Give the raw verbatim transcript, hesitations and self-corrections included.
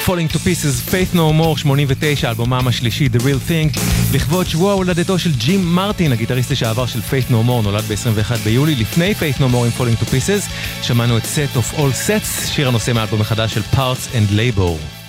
Falling to Pieces, Faith No More, שמונים ותשע, אלבומם השלישי, The Real Thing, לכבוד שבוע הולדתו של ג'ים מרטין, הגיטריסט לשעבר של Faith No More, נולד ב-עשרים ואחד ביולי, לפני Faith No More עם Falling to Pieces, שמענו את Set of All Sets, שיר הנושא מאלבום החדש של Parts and Labor.